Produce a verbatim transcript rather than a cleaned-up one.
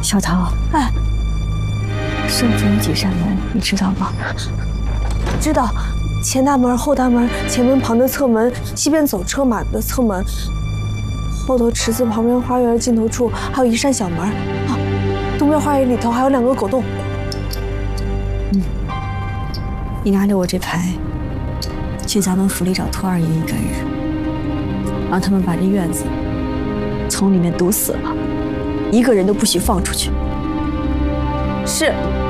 小桃，哎，圣府有几扇门，你知道吗？ 知道，前大门、后大门，前门旁的侧门，西边走车马的侧门，后头池子旁边花园尽头处还有一扇小门啊，东边花园里头还有两个狗洞。 嗯，你拿着我这牌，去咱们府里找托二爷一干人，让他们把这院子从里面堵死了，一个人都不许放出去。 是。